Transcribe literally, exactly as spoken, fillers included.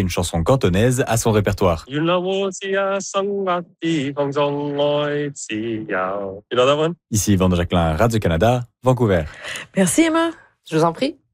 une chanson cantonaise à son répertoire. You know that one? Ici Yvan de Jacquelin, Radio-Canada, Vancouver. Merci Emma. Je vous en prie.